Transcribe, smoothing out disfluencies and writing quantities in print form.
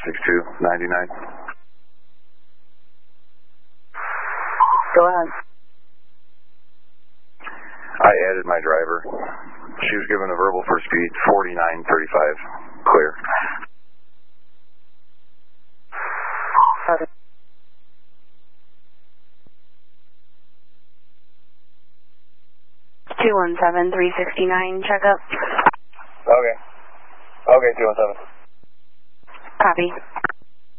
46299. Go ahead. I added my driver. She was given a verbal for speed 4935. Clear. Okay. $217-369 checkup. Okay. Okay, 217. Copy.